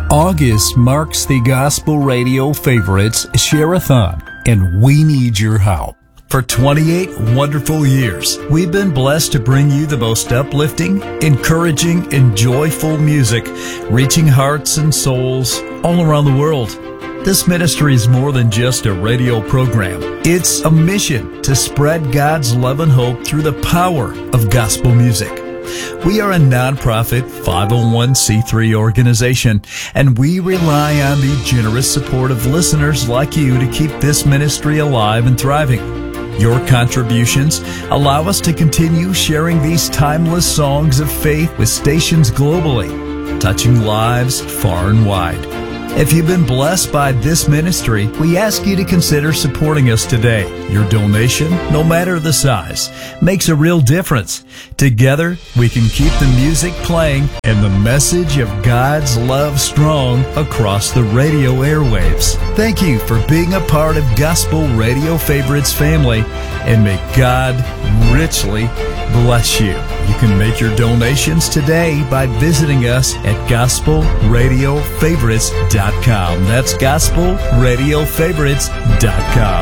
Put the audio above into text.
August marks the Gospel Radio Favorites Share-a-thon, and we need your help. For 28 wonderful years, we've been blessed to bring you the most uplifting, encouraging, and joyful music, reaching hearts and souls all around the world. This ministry is more than just a radio program. It's a mission to spread God's love and hope through the power of gospel music. We are a nonprofit 501c3 organization, and we rely on the generous support of listeners like you to keep this ministry alive and thriving. Your contributions allow us to continue sharing these timeless songs of faith with stations globally, touching lives far and wide. If you've been blessed by this ministry, we ask you to consider supporting us today. Your donation, no matter the size, makes a real difference. Together, we can keep the music playing and the message of God's love strong across the radio airwaves. Thank you for being a part of Gospel Radio Favorites family, and may God richly bless you. You can make your donations today by visiting us at gospelradiofavorites.com. That's gospelradiofavorites.com.